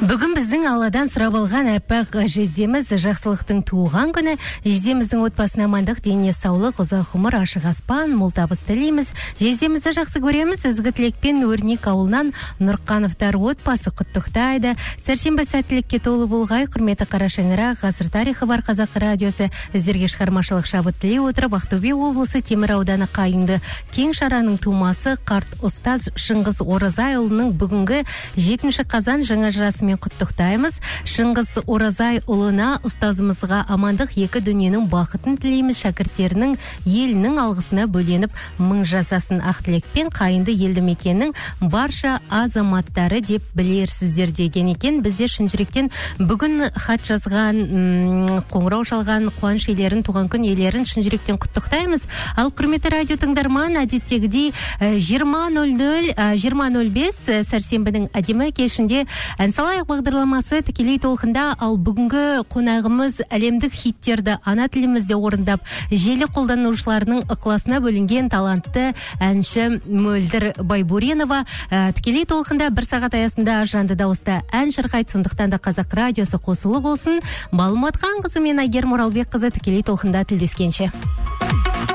Бүгін біздің Алладан сұрап алған әппақ жездеміз жақсылықтың туған күні. Жездеміздің отбасына амандық, дене саулық, ұзақ ғұмыр, ашық аспан, мол табыс тілейміз. Жездемізді жақсы көреміз. Ізгі тілекпен Өрнек ауылынан Нұрқановтар отбасы құттықтайды. Сәрсенбі сәттілікке толы болғай, құрметі Қара шаңырақ, ғасыр тарихы бар Қазақ радиосы сіздерге шығармашылық шабыт тілей отырып, Ақтөбе облысы Темір ауданы Қайынды кең шараның тумасы қарт ұстаз Шыңғыс Оразайұлының бүгінгі 7 қазан жаңа жырасымен құттықтаймыз. Шыңғыс Оразай ұлына, ұстазымызға амандық, екі дүниенің бақытын тілейміз. Шәкірттерінің елінің алғысына бөленіп мың жасасын. Ақ тілекпен Қайынды елді мекеннің барша азаматтары деп білерсіздер деген екен. Бізде шын жүректен бүгін хат жазған, қоңырау шалған қуаныш иелерін, туған күн иелерін шын жүректен құттықтаймыз. Ал құрметті радио тыңдарман, әдеттегідей 20:00, 20:05 сәрсенбінің әдемі кешінде ән салайық бағдарламасы тікелей толқында. Ал бүгінгі қонағымыз әлемдік хиттерді ана тілімізде орындап, желі қолданушыларының ықыласына бөлінген талантты әнші Мөлдір Байбуренова тікелей толқында 1 сағат аясында жанды дауыста ән шырқайды. Сондықтан да Қазақ радиосы қосылы болсын. Балым Атқан қызы мен Айгерім Оралбек қызы тікелей толқында тілдескенше.